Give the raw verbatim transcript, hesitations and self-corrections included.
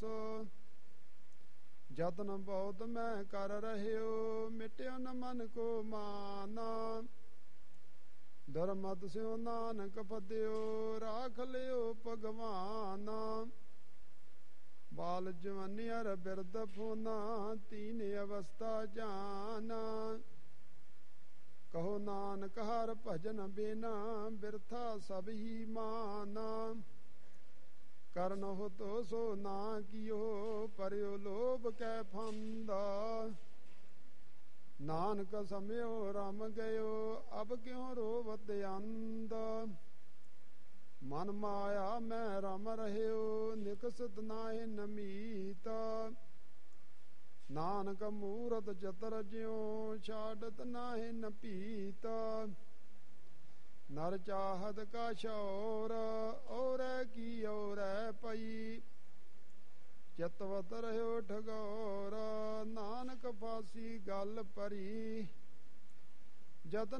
ਜਤਨ ਬਹੁਤ ਮੈਂ ਕਰ ਰਹਿਓ, ਮਿਟਿਓ ਨ ਮਨ ਕੋ ਮਾਨਾ। ਦਰਮਤ ਸਿਓ ਨਾਨਕ ਫਤਿਓ, ਰਾਖ ਲਿਓ ਭਗਵਾਨ। ਬਾਲ ਜਵਾਨੀ ਅਰ ਬਿਰਦ ਫੋਨਾ, ਤੀਨ ਅਵਸਥਾ ਜਾਨਾ। ਕਹੋ ਨਾਨਕ ਹਰ ਭਜਨ ਬਿਨਾ, ਬਿਰਥਾ ਸਭ ਹੀ ਮਾਨਾ। ਕਰਨ ਹੋ ਤੋ ਸੋ ਨਾ ਕੀਓ, ਪਰਿਓ ਲੋਭ ਕੈ ਫੰਦਾ। ਨਾਨਕ ਸਮਿਓ ਰਮ ਗਇਓ, ਅਬ ਕਿਉ ਰੋਵਤ ਅੰਧ। ਮਨ ਮਾਇਆ ਮੈਂ ਰਮ ਰਹਿਓ, ਨਿਕਸਤ ਨਾਹਿ ਨਮੀਤ। ਨਾਨਕ ਮੂਰਤ ਚਤਰ ਜਿਉ, ਛਾਡਤ ਨਾਹਿ ਨ ਭੀਤ। ਨਰ ਚਾਹਤ ਕਾ ਸ਼ੌਰ, ਔਰੈ ਕੀ ਔਰੈ ਪਈ। ਚਿਤਵਤ ਰਹਿਓ ਠਗੌਰ, ਨਾਨਕ ਫਾਸੀ ਗਲ ਪਰੀ। ਜਤਨ